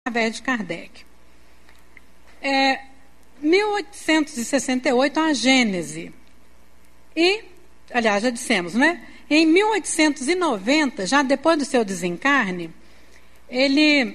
através de Kardec. 1868, a Gênese. E, aliás, já dissemos, né? Em 1890, já depois do seu desencarne, ele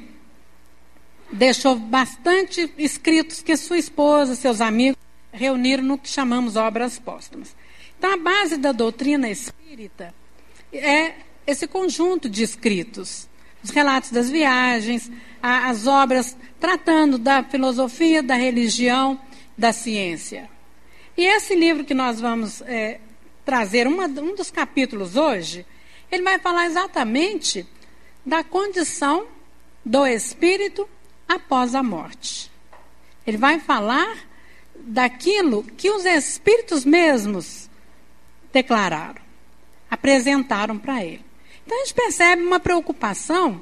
deixou bastante escritos que sua esposa, seus amigos, reuniram no que chamamos obras póstumas. Então, a base da doutrina espírita é esse conjunto de escritos, os relatos das viagens, as obras tratando da filosofia, da religião, da ciência. E esse livro que nós vamos trazer, um dos capítulos hoje, ele vai falar exatamente da condição do espírito após a morte. Ele vai falar daquilo que os espíritos mesmos declararam, apresentaram para ele. Então a gente percebe uma preocupação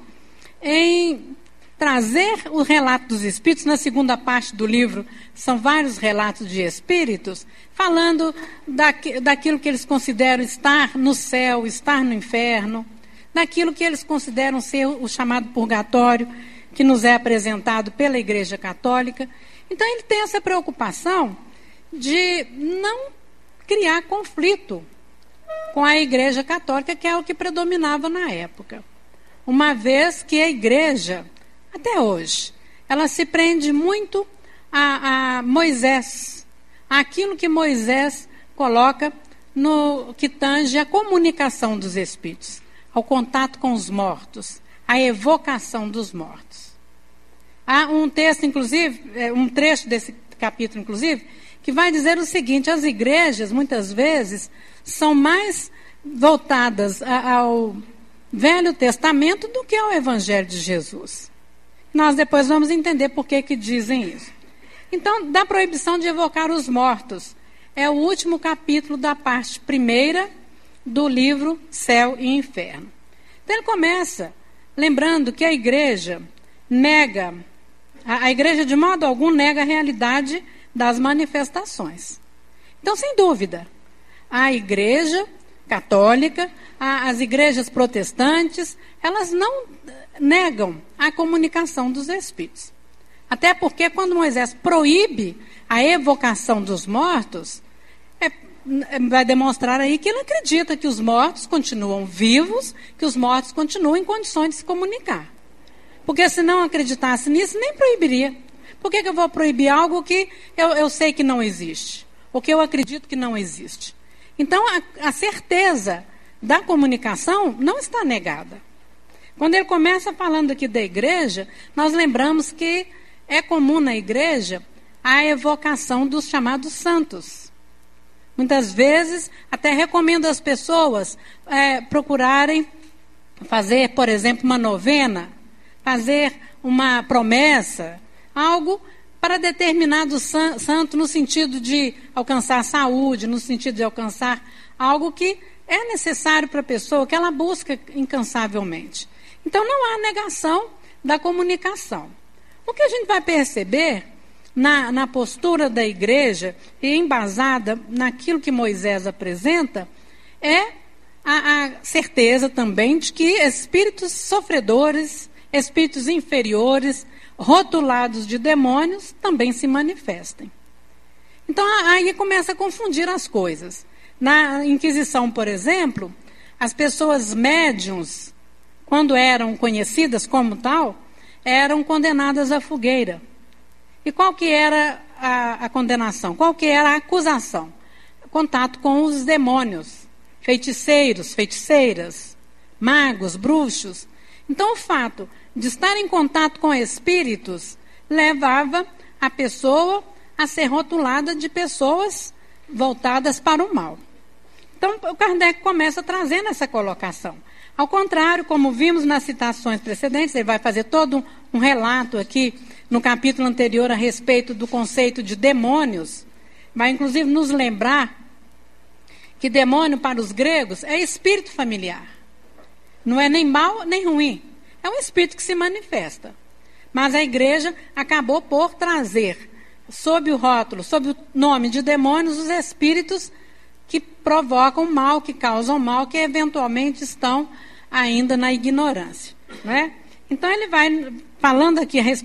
em trazer o relato dos espíritos. Na segunda parte do livro são vários relatos de espíritos, falando daquilo que eles consideram estar no céu, estar no inferno, daquilo que eles consideram ser o chamado purgatório, que nos é apresentado pela Igreja Católica. Então ele tem essa preocupação de não criar conflito com a Igreja Católica, que é o que predominava na época. Uma vez que a Igreja, até hoje, ela se prende muito a Moisés, aquilo que Moisés coloca no que tange a comunicação dos espíritos, ao contato com os mortos, a evocação dos mortos. Há um texto, inclusive, um trecho desse capítulo, inclusive, que vai dizer o seguinte: as igrejas, muitas vezes, são mais voltadas ao Velho Testamento do que ao Evangelho de Jesus. Nós depois vamos entender por que dizem isso. Então, da proibição de evocar os mortos, é o último capítulo da parte primeira do livro Céu e Inferno. Então ele começa lembrando que a igreja nega, a igreja de modo algum nega a realidade das manifestações. Então, sem dúvida, a igreja católica, as igrejas protestantes, elas não negam a comunicação dos espíritos. Até porque quando Moisés proíbe a evocação dos mortos, vai demonstrar aí que ele acredita que os mortos continuam vivos, que os mortos continuam em condições de se comunicar. Porque se não acreditasse nisso, nem proibiria. Por que eu vou proibir algo que eu sei que não existe? Ou que eu acredito que não existe? Então, a certeza da comunicação não está negada. Quando ele começa falando aqui da igreja, nós lembramos que é comum na igreja a evocação dos chamados santos. Muitas vezes, até recomendo às pessoas procurarem fazer, por exemplo, uma novena, fazer uma promessa, algo para determinado santo, no sentido de alcançar saúde, no sentido de alcançar algo que é necessário para a pessoa, que ela busca incansavelmente. Então, não há negação da comunicação. O que a gente vai perceber na postura da igreja, e embasada naquilo que Moisés apresenta, é a certeza também de que espíritos sofredores, espíritos inferiores, rotulados de demônios, também se manifestem. Então, aí começa a confundir as coisas. Na Inquisição, por exemplo, as pessoas médiuns, quando eram conhecidas como tal, eram condenadas à fogueira. E qual que era a condenação? Qual que era a acusação? Contato com os demônios, feiticeiros, feiticeiras, magos, bruxos. Então, o fato de estar em contato com espíritos levava a pessoa a ser rotulada de pessoas voltadas para o mal. Então, o Kardec começa trazendo essa colocação. Ao contrário, como vimos nas citações precedentes, ele vai fazer todo um relato aqui no capítulo anterior a respeito do conceito de demônios. Vai, inclusive, nos lembrar que demônio para os gregos é espírito familiar. Não é nem mal nem ruim. É um espírito que se manifesta. Mas a igreja acabou por trazer, sob o rótulo, sob o nome de demônios, os espíritos que provocam mal, que causam mal, que eventualmente estão ainda na ignorância. Né? Então ele vai falando aqui a respeito